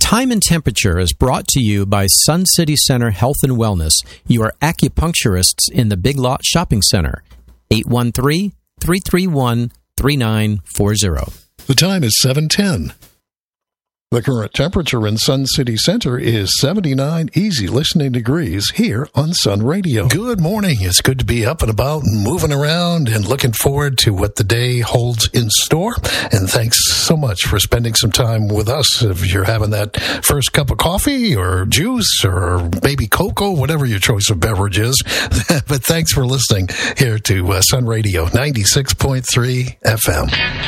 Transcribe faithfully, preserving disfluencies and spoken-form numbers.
Time and Temperature is brought to you by Sun City Center Health and Wellness, your acupuncturists in the Big Lot Shopping Center. eight one three, three three one, three nine four zero. The time is seven ten. The current temperature in Sun City Center is seventy-nine easy listening degrees here on Sun Radio. Good morning. It's good to be up and about and moving around and looking forward to what the day holds in store. And thanks so much for spending some time with us. If you're having that first cup of coffee or juice or maybe cocoa, whatever your choice of beverage is. But thanks for listening here to uh, Sun Radio ninety-six point three F M.